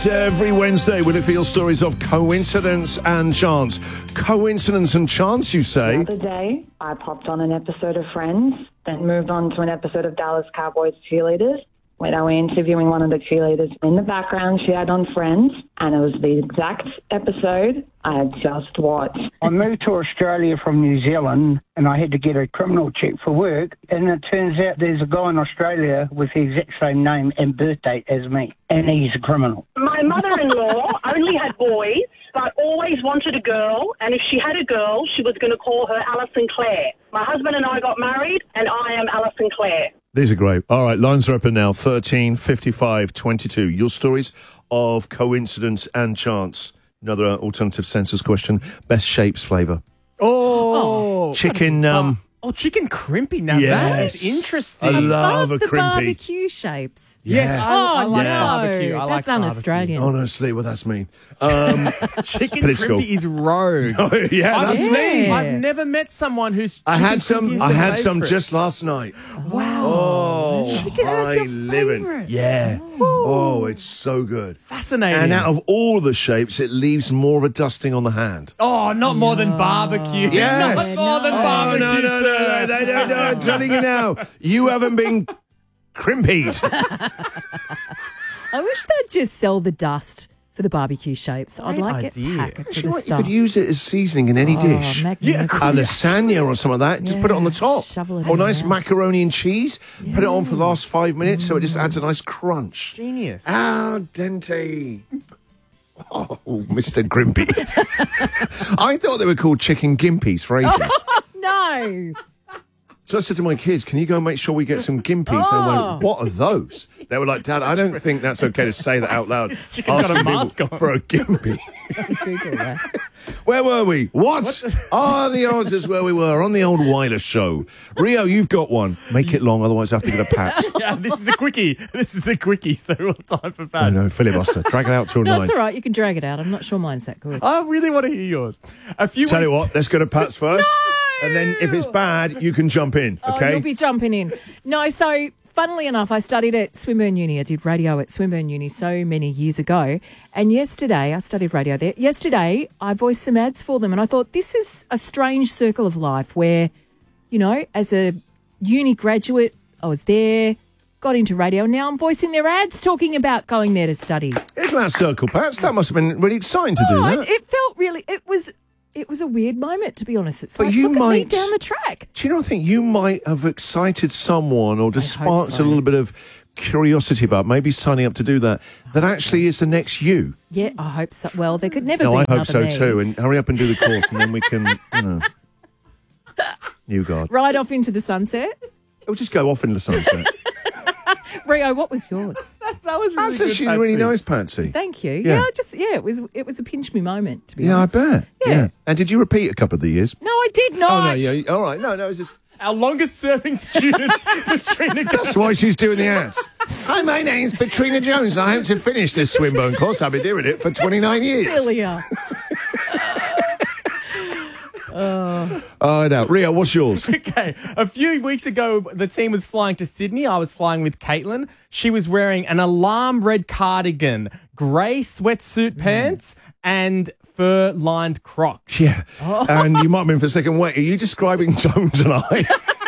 Every Wednesday, will it feel stories of coincidence and chance? Coincidence and chance, you say? The other day, I popped on an episode of Friends, then moved on to an episode of Dallas Cowboys Cheerleaders. When I was interviewing one of the cheerleaders in the background, she had on Friends, and it was the exact episode I had just watched. I moved to Australia from New Zealand, and I had to get a criminal check for work, and it turns out there's a guy in Australia with the exact same name and birth date as me, and he's a criminal. My mother-in-law only had boys, but always wanted a girl, and if she had a girl, she was going to call her Alison Clare. My husband and I got married, and I am Alison Clare. These are great. All right, lines are open now. 13 55 22. Your stories of coincidence and chance. Another alternative census question. Best shapes flavour. Chicken. Chicken crimpy. Now Yes. that is interesting. I love a the crimpy. barbecue shapes. Yes, I like no, barbecue. I that's like un-Australian. Honestly, well, that's me. Chicken Political. crimpy is rogue. Oh, yeah, that's me. Yeah. I've never met someone who's. I had chicken crimpy some. is I their had some favourite. just last night. Wow. Oh, Chicken, that's high your living. favourite? Yeah. Oh, it's so good. Fascinating. And out of all the shapes, it leaves more of a dusting on the hand. Oh, not more than barbecue. Yes. Not more than barbecue. sir. No, I'm telling you now, you haven't been crimpied. I wish they'd just sell the dust for the barbecue shapes. I'd Great like idea. it packets You of know the what? You stuff. could use it as seasoning in any dish. Magnificent. A lasagna or something like that. Just put it on the top. Shovel it Or in nice there. macaroni and cheese. Put it on for the last 5 minutes so it just adds a nice crunch. Genius. Al dente. Oh, Mr. Grimpy. I thought they were called chicken gimpies for ages. No. So I said to my kids, can you go and make sure we get some gimpies? And I went, what are those? They were like, Dad, I don't think that's okay to say that out loud. This chicken got a Asking mask people on. for a gimpy. Google that. Where were we? What are the answers where we were on the old Weiler show? Rio, you've got one. Make it long, otherwise I have to get a pat. Yeah, this is a quickie. So we'll time for Pat. No, filibuster. Drag it out till No, 9. it's all right. You can drag it out. I'm not sure mine's that good. I really want to hear yours. A few Tell you weeks- what, let's go to Pat's first. And then if it's bad, you can jump in, Oh, okay? you'll be jumping in. No, so funnily enough, I studied at Swinburne Uni. I did radio at Swinburne Uni so many years ago. And yesterday, I studied radio there. Yesterday, I voiced some ads for them. And I thought, this is a strange circle of life where, you know, as a uni graduate, I was there, got into radio. And now I'm voicing their ads, talking about going there to study. Isn't that circle, Pats? That must have been really exciting to do Oh, that. it felt really, it was a weird moment, to be honest. It's But like, you look at me might- down the track. Do you know, I think you might have excited someone or just I hope sparked so. a little bit of curiosity about maybe signing up to do that. That actually is the next you. Yeah, I hope so. Well, there could never No, be I hope another so me. too. And hurry up and do the course and then we can, you know. New God. Right off into the sunset. It'll just go off in the sunset. Rio, what was yours? That was really That's good, actually really Patsy. nice, Patsy. Thank you. Yeah. It was a pinch me moment, to be Yeah, I honest. bet. Yeah. And did you repeat a couple of the years? No, I did not. Oh, no, yeah. All right. No, it's just... Our longest serving student was Trina. That's why she's doing the ads. Hi, my name's Katrina Jones. I hope to finish this Swinburne course. I've been doing it for 29 years. Sillier. Oh, no. Rio, what's yours? Okay, a few weeks ago, the team was flying to Sydney. I was flying with Caitlin. She was wearing an alarm red cardigan, grey sweatsuit pants, and fur-lined Crocs. Yeah. And you might have been for a second. Wait, are you describing Jones and I?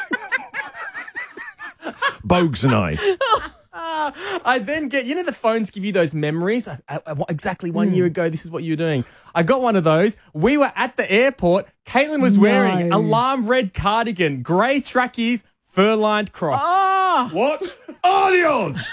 Bogues and I. I then get, you know, the phones give you those memories. Exactly 1 year ago, this is what you were doing. I got one of those. We were at the airport. Caitlin was wearing alarm red cardigan, grey trackies, fur-lined Crocs. Oh, What are the odds?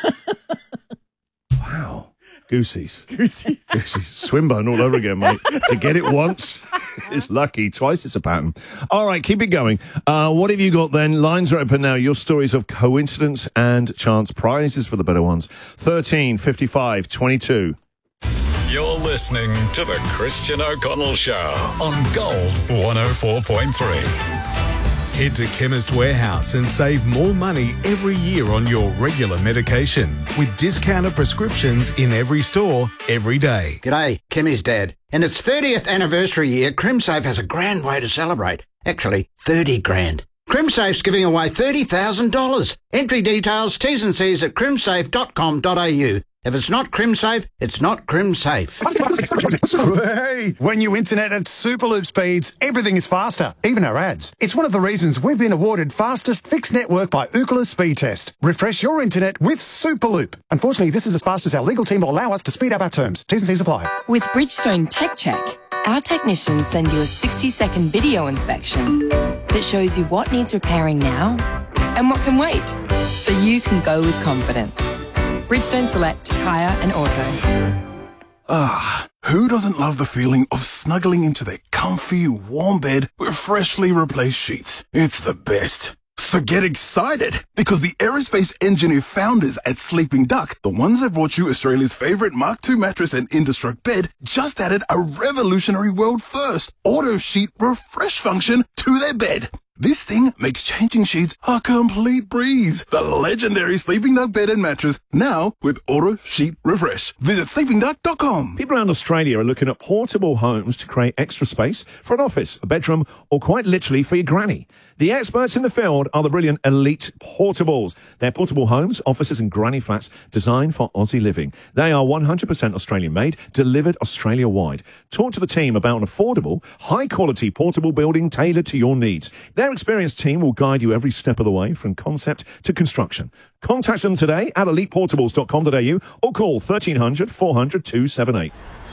Wow. Goosies. Goosey. Goosies. Swinburne all over again, mate. To get it once is lucky. Twice it's a pattern. All right, keep it going. What have you got then? Lines are open now. Your stories of coincidence and chance. Prizes for the better ones. 13 55 22. You're listening to the Christian O'Connell Show on Gold 104.3. Head to Chemist Warehouse and save more money every year on your regular medication with discounted prescriptions in every store, every day. G'day, Kimmy's dad. In its 30th anniversary year, CrimSafe has a grand way to celebrate. Actually, 30 grand. CrimSafe's giving away $30,000. Entry details, T's and C's at crimsafe.com.au. If it's not CrimSafe, it's not CrimSafe. Hey, when you internet at Superloop speeds, everything is faster, even our ads. It's one of the reasons we've been awarded fastest fixed network by Ookla Speed Test. Refresh your internet with Superloop. Unfortunately, this is as fast as our legal team will allow us to speed up our terms. T's and C's apply. With Bridgestone Tech Check, our technicians send you a 60-second video inspection that shows you what needs repairing now and what can wait, so you can go with confidence. Bridgestone Select Tyre and Auto. Ah, who doesn't love the feeling of snuggling into their comfy, warm bed with freshly replaced sheets? It's the best. So get excited, because the aerospace engineer founders at Sleeping Duck, the ones that brought you Australia's favourite Mark II mattress and Indestruct bed, just added a revolutionary world first auto sheet refresh function to their bed. This thing makes changing sheets a complete breeze. The legendary Sleeping Duck bed and mattress, now with Auto Sheet Refresh. Visit sleepingduck.com. People around Australia are looking at portable homes to create extra space for an office, a bedroom, or quite literally for your granny. The experts in the field are the brilliant Elite Portables. They're portable homes, offices and granny flats designed for Aussie living. They are 100% Australian-made, delivered Australia-wide. Talk to the team about an affordable, high-quality portable building tailored to your needs. Their experienced team will guide you every step of the way from concept to construction. Contact them today at eliteportables.com.au or call 1300 400 278.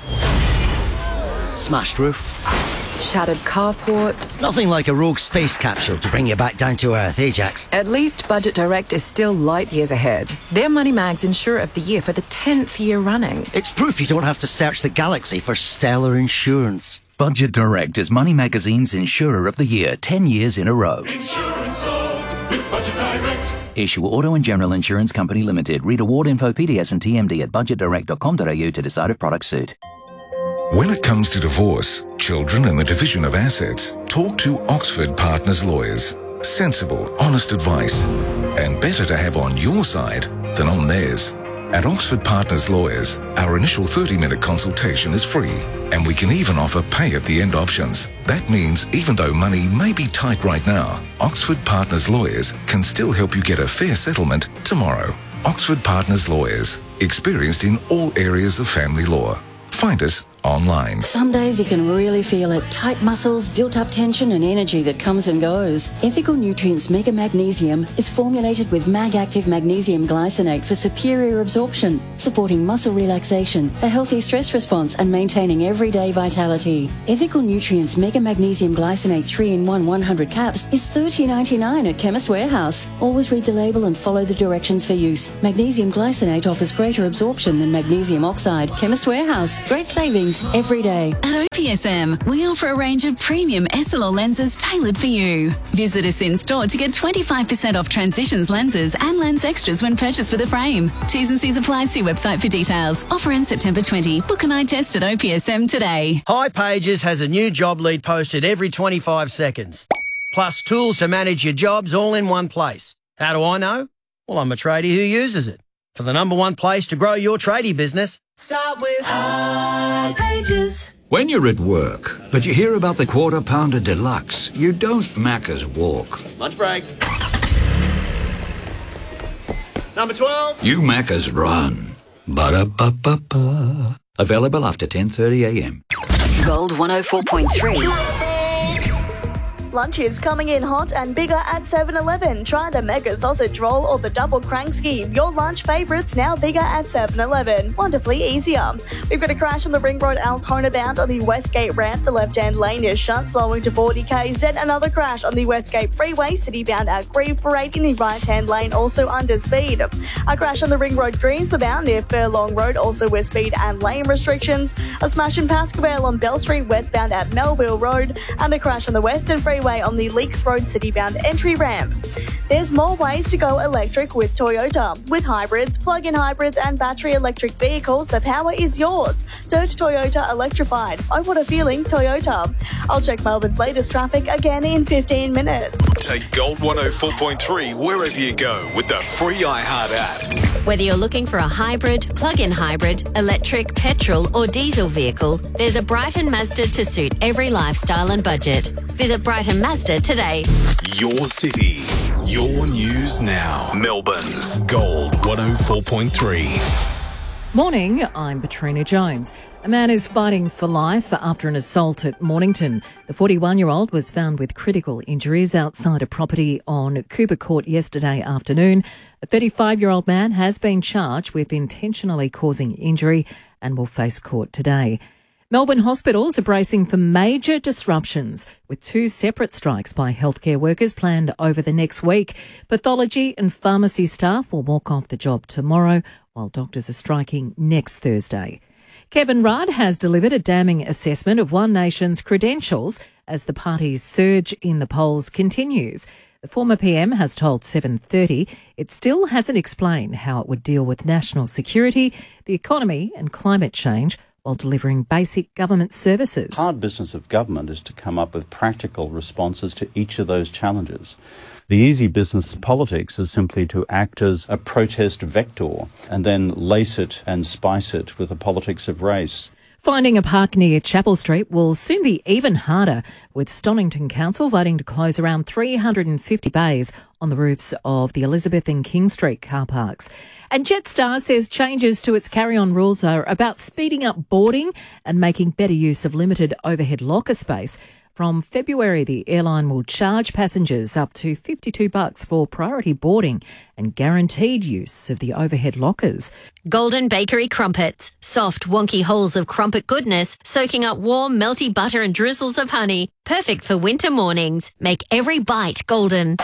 Smashed roof. Shattered carport. Nothing like a rogue space capsule to bring you back down to earth, Ajax. At least Budget Direct is still light years ahead. They're Money Mag's Insurer of the Year for the 10th year running. It's proof you don't have to search the galaxy for stellar insurance. Budget Direct is Money Magazine's Insurer of the Year 10 years in a row. Insurance solved with Budget Direct. Issue Auto and General Insurance Company Limited. Read award info, PDS and TMD at budgetdirect.com.au to decide if products suit. When it comes to divorce, children and the division of assets, talk to Oxford Partners Lawyers. Sensible, honest advice. And better to have on your side than on theirs. At Oxford Partners Lawyers, our initial 30-minute consultation is free, and we can even offer pay-at-the-end options. That means even though money may be tight right now, Oxford Partners Lawyers can still help you get a fair settlement tomorrow. Oxford Partners Lawyers, experienced in all areas of family law. Find us online. Some days you can really feel it. Tight muscles, built-up tension and energy that comes and goes. Ethical Nutrients Mega Magnesium is formulated with Mag-Active Magnesium Glycinate for superior absorption, supporting muscle relaxation, a healthy stress response and maintaining everyday vitality. Ethical Nutrients Mega Magnesium Glycinate 3-in-1 100 caps is $30.99 at Chemist Warehouse. Always read the label and follow the directions for use. Magnesium Glycinate offers greater absorption than magnesium oxide. Chemist Warehouse. Great savings every day. At OPSM, we offer a range of premium SLR lenses tailored for you. Visit us in store to get 25% off Transitions lenses and lens extras when purchased with a frame. T's and C's apply. See website for details. Offer ends September 20. Book an eye test at OPSM today. Hipages has a new job lead posted every 25 seconds. Plus tools to manage your jobs all in one place. How do I know? Well, I'm a tradie who uses it. For the number one place to grow your tradie business, start with Hipages. When you're at work, but you hear about the Quarter Pounder Deluxe, you don't Macca's walk. Lunch break. Number 12. You Macca's run. Ba-da-ba-ba-ba. Available after 10:30 a.m. Gold 104.3. Lunch is coming in hot and bigger at 7-Eleven. Try the Mega Sausage Roll or the Double Crank Scheme. Your lunch favourites now bigger at 7-Eleven. Wonderfully easier. We've got a crash on the Ring Road Altona bound on the Westgate ramp. The left-hand lane is shut, slowing to 40 k's. Then another crash on the Westgate Freeway, city-bound at Grieve Parade in the right-hand lane, also under speed. A crash on the Ring Road Greensborough bound near Furlong Road, also with speed and lane restrictions. A smash in Pascoe on Bell Street, westbound at Melville Road. And a crash on the Western Freeway on the Leaks Road city-bound entry ramp. There's more ways to go electric with Toyota. With hybrids, plug-in hybrids and battery electric vehicles, the power is yours. Search Toyota Electrified. Oh, what a feeling, Toyota. I'll check Melbourne's latest traffic again in 15 minutes. Take Gold 104.3 wherever you go with the free iHeart app. Whether you're looking for a hybrid, plug-in hybrid, electric, petrol or diesel vehicle, there's a Brighton Mazda to suit every lifestyle and budget. Visit Brighton Mazda today. Your city, your news now. Melbourne's Gold 104.3. Morning, I'm Katrina Jones. A man is fighting for life after an assault at Mornington. The 41-year-old was found with critical injuries outside a property on Cooper Court yesterday afternoon. A 35-year-old man has been charged with intentionally causing injury and will face court today. Melbourne hospitals are bracing for major disruptions, with 2 separate strikes by healthcare workers planned over the next week. Pathology and pharmacy staff will walk off the job tomorrow, while doctors are striking next Thursday. Kevin Rudd has delivered a damning assessment of One Nation's credentials as the party's surge in the polls continues. The former PM has told 7:30 it still hasn't explained how it would deal with national security, the economy and climate change, while delivering basic government services. The hard business of government is to come up with practical responses to each of those challenges. The easy business of politics is simply to act as a protest vector and then lace it and spice it with the politics of race. Finding a park near Chapel Street will soon be even harder, with Stonington Council voting to close around 350 bays on the roofs of the Elizabeth and King Street car parks. And Jetstar says changes to its carry-on rules are about speeding up boarding and making better use of limited overhead locker space. From February, the airline will charge passengers up to $52 for priority boarding and guaranteed use of the overhead lockers. Golden Bakery Crumpets. Soft, wonky holes of crumpet goodness, soaking up warm, melty butter and drizzles of honey. Perfect for winter mornings. Make every bite golden.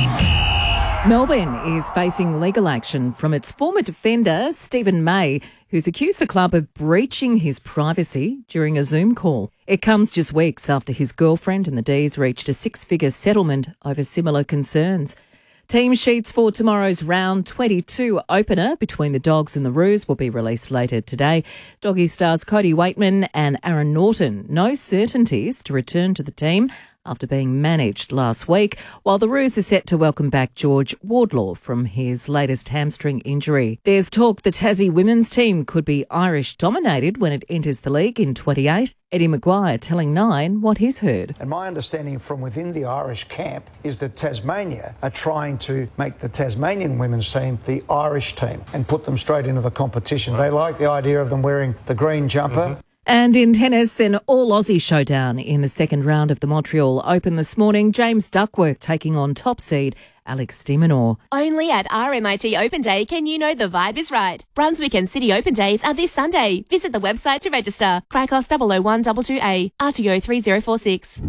Melbourne is facing legal action from its former defender, Stephen May, who's accused the club of breaching his privacy during a Zoom call. It comes just weeks after his girlfriend and the D's reached a 6-figure settlement over similar concerns. Team sheets for tomorrow's round 22 opener between the Dogs and the Roos will be released later today. Doggy stars Cody Waitman and Aaron Norton. No certainties to return to the team after being managed last week, while the Roos are set to welcome back George Wardlaw from his latest hamstring injury. There's talk the Tassie women's team could be Irish-dominated when it enters the league in 28. Eddie Maguire telling Nine what he's heard. And my understanding from within the Irish camp is that Tasmania are trying to make the Tasmanian women's team the Irish team and put them straight into the competition. They like the idea of them wearing the green jumper. And in tennis, an all-Aussie showdown in the second round of the Montreal Open this morning. James Duckworth taking on top seed Alex de Minaur. Only at RMIT Open Day can you know the vibe is right. Brunswick and City Open Days are this Sunday. Visit the website to register. Cracos 00122A, RTO 3046.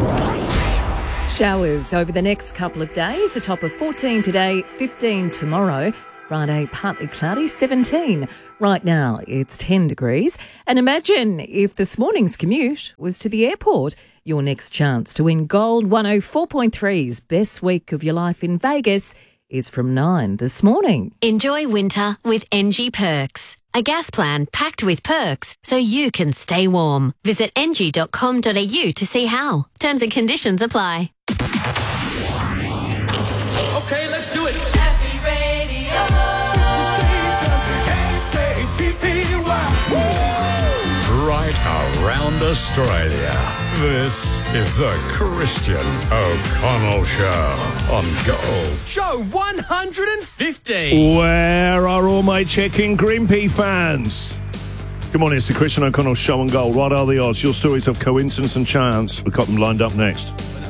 Showers over the next couple of days. A top of 14 today, 15 tomorrow. Friday, partly cloudy, 17. Right now, it's 10 degrees. And imagine if this morning's commute was to the airport. Your next chance to win Gold 104.3's Best Week of Your Life in Vegas is from 9 this morning. Enjoy winter with NG Perks. A gas plan packed with perks so you can stay warm. Visit ng.com.au to see how. Terms and conditions apply. Okay, let's do it. Happy Radio. Right around Australia. This is the Christian O'Connell Show on Gold. Show 150. Where are all my checking Grimpy fans? Good morning, it's the Christian O'Connell Show on Gold. What are the odds? Your stories of coincidence and chance. We've got them lined up next.